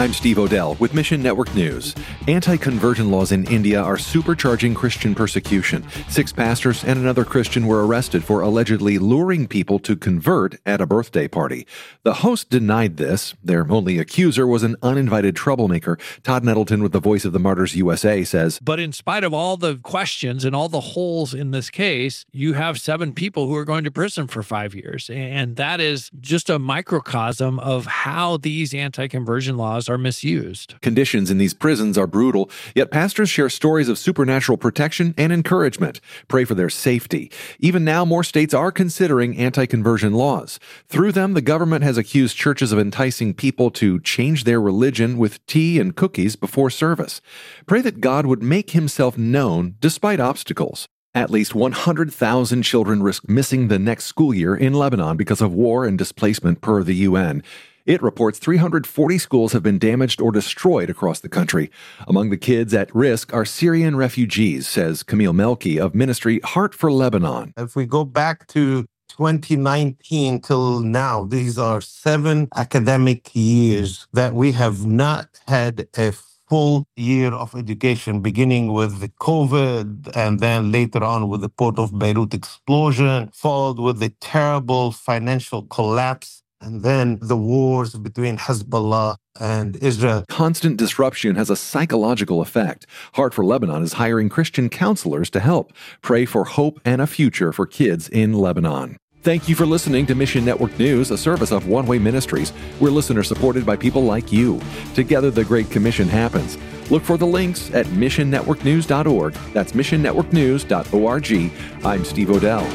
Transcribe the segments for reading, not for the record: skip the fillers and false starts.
I'm Steve Odell with Mission Network News. Anti-conversion laws in India are supercharging Christian persecution. 6 pastors and another Christian were arrested for allegedly luring people to convert at a birthday party. The host denied this. Their only accuser was an uninvited troublemaker. Todd Nettleton with the Voice of the Martyrs USA says, But in spite of all the questions and all the holes in this case, you have 7 people who are going to prison for 5 years. And that is just a microcosm of how these anti-conversion laws are misused. Conditions in these prisons are brutal, yet pastors share stories of supernatural protection and encouragement. Pray for their safety. Even now, more states are considering anti-conversion laws. Through them, the government has accused churches of enticing people to change their religion with tea and cookies before service. Pray that God would make himself known despite obstacles. At least 100,000 children risk missing the next school year in Lebanon because of war and displacement per the UN. It reports 340 schools have been damaged or destroyed across the country. Among the kids at risk are Syrian refugees, says Camille Melki of ministry Heart for Lebanon. If we go back to 2019 till now, these are 7 academic years that we have not had a full year of education, beginning with the COVID and then later on with the Port of Beirut explosion, followed with the terrible financial collapse, and then the wars between Hezbollah and Israel. Constant disruption has a psychological effect. Heart for Lebanon is hiring Christian counselors to help. Pray for hope and a future for kids in Lebanon. Thank you for listening to Mission Network News, a service of One Way Ministries. We're listener supported by people like you. Together, the Great Commission happens. Look for the links at missionnetworknews.org. That's missionnetworknews.org. I'm Steve Odell.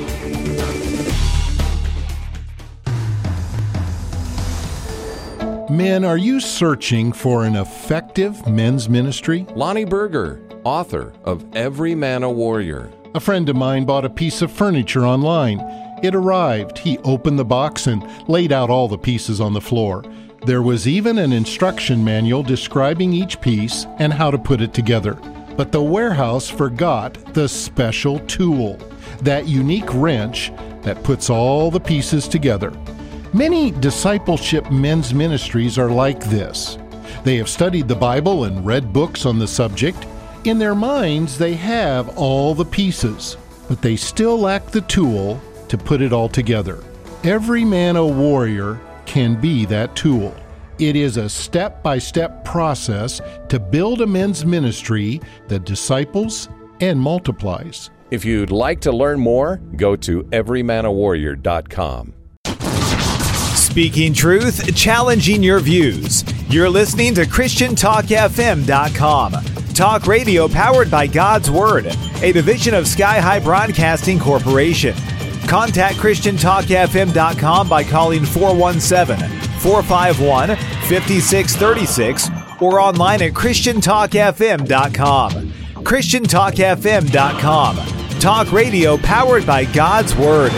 Men, are you searching for an effective men's ministry? Lonnie Berger, author of Every Man a Warrior. A friend of mine bought a piece of furniture online. It arrived. He opened the box and laid out all the pieces on the floor. There was even an instruction manual describing each piece and how to put it together. But the warehouse forgot the special tool, that unique wrench that puts all the pieces together. Many discipleship men's ministries are like this. They have studied the Bible and read books on the subject. In their minds, they have all the pieces, but they still lack the tool to put it all together. Every Man a Warrior can be that tool. It is a step-by-step process to build a men's ministry that disciples and multiplies. If you'd like to learn more, go to everymanawarrior.com. Speaking truth, challenging your views. You're listening to ChristianTalkFM.com. Talk radio powered by God's Word, a division of Sky High Broadcasting Corporation. Contact ChristianTalkFM.com by calling 417-451-5636 or online at ChristianTalkFM.com. ChristianTalkFM.com. Talk radio powered by God's Word.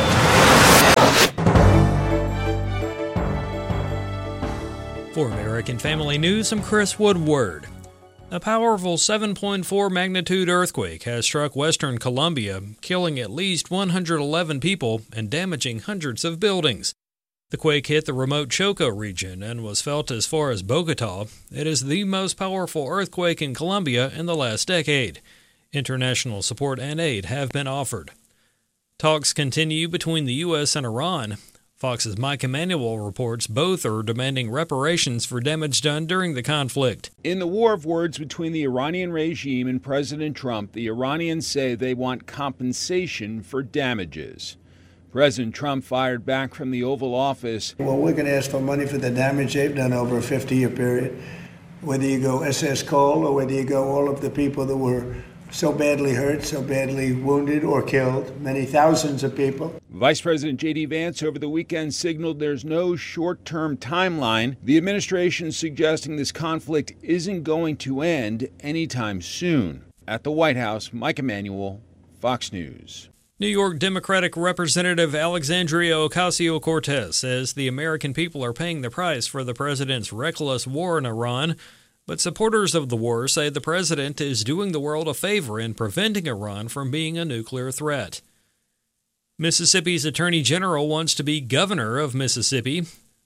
For American Family News, I'm Chris Woodward. A powerful 7.4 magnitude earthquake has struck western Colombia, killing at least 111 people and damaging hundreds of buildings. The quake hit the remote Choco region and was felt as far as Bogotá. It is the most powerful earthquake in Colombia in the last decade. International support and aid have been offered. Talks continue between the U.S. and Iran. Fox's Mike Emanuel reports both are demanding reparations for damage done during the conflict. In the war of words between the Iranian regime and President Trump, the Iranians say they want compensation for damages. President Trump fired back from the Oval Office. Well, we're going to ask for money for the damage they've done over a 50-year period. Whether you go SS Cole or whether you go all of the people that were so badly hurt, so badly wounded or killed, many thousands of people. Vice President J.D. Vance over the weekend signaled there's no short-term timeline. The administration suggesting this conflict isn't going to end anytime soon. At the White House, Mike Emanuel, Fox News. New York Democratic Representative Alexandria Ocasio-Cortez says the American people are paying the price for the president's reckless war in Iran. But supporters of the war say the president is doing the world a favor in preventing Iran from being a nuclear threat. Mississippi's Attorney General wants to be governor of Mississippi.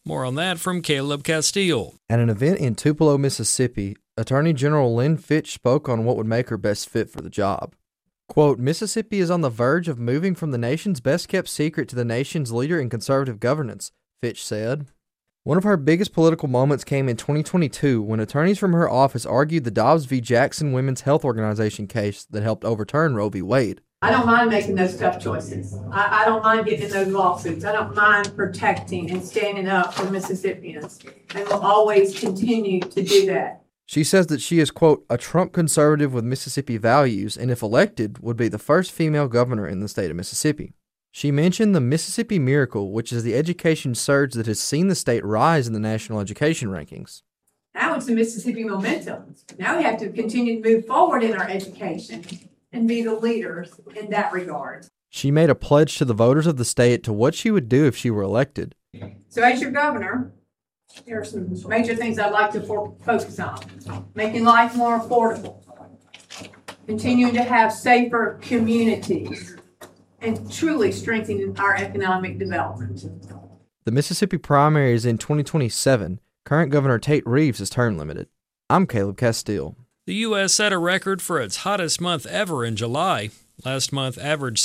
More on that from Caleb Castile. At an event in Tupelo, Mississippi, Attorney General Lynn Fitch spoke on what would make her best fit for the job. Quote, Mississippi is on the verge of moving from the nation's best-kept secret to the nation's leader in conservative governance, Fitch said. One of her biggest political moments came in 2022 when attorneys from her office argued the Dobbs v. Jackson Women's Health Organization case that helped overturn Roe v. Wade. I don't mind making those tough choices. I don't mind getting in those lawsuits. I don't mind protecting and standing up for Mississippians, and will always continue to do that. She says that she is, quote, a Trump conservative with Mississippi values, and if elected, would be the first female governor in the state of Mississippi. She mentioned the Mississippi Miracle, which is the education surge that has seen the state rise in the national education rankings. Now it's the Mississippi momentum. Now we have to continue to move forward in our education and be the leaders in that regard. She made a pledge to the voters of the state to what she would do if she were elected. So as your governor, there are some major things I'd like to focus on. Making life more affordable, continuing to have safer communities, and truly strengthening our economic development. The Mississippi primary is in 2027. Current Governor Tate Reeves is term limited. I'm Caleb Castile. The U.S. set a record for its hottest month ever in July. Last month averaged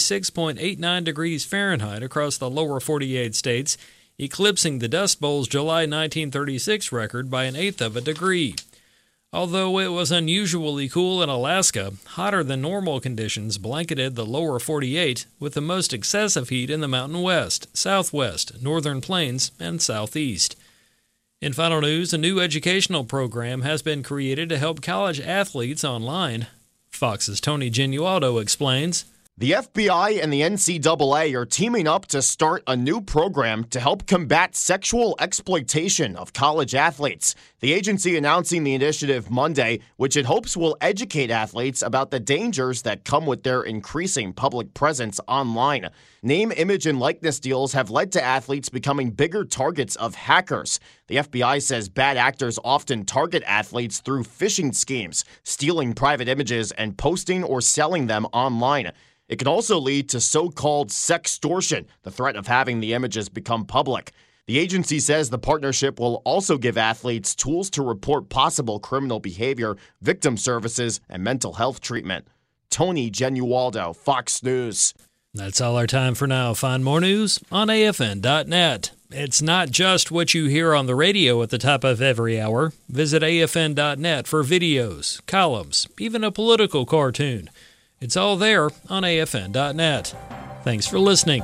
76.89 degrees Fahrenheit across the lower 48 states, eclipsing the Dust Bowl's July 1936 record by 1/8 of a degree. Although it was unusually cool in Alaska, hotter than normal conditions blanketed the lower 48, with the most excessive heat in the Mountain West, Southwest, Northern Plains, and Southeast. In final news, a new educational program has been created to help college athletes online. Fox's Tony Genualdo explains. The FBI and the NCAA are teaming up to start a new program to help combat sexual exploitation of college athletes. The agency announcing the initiative Monday, which it hopes will educate athletes about the dangers that come with their increasing public presence online. Name, image, and likeness deals have led to athletes becoming bigger targets of hackers. The FBI says bad actors often target athletes through phishing schemes, stealing private images and posting or selling them online. It can also lead to so-called sextortion, the threat of having the images become public. The agency says the partnership will also give athletes tools to report possible criminal behavior, victim services, and mental health treatment. Tony Genualdo, Fox News. That's all our time for now. Find more news on AFN.net. It's not just what you hear on the radio at the top of every hour. Visit AFN.net for videos, columns, even a political cartoon. It's all there on AFN.net. Thanks for listening.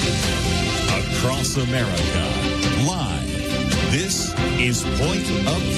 Across America, live. This is Point of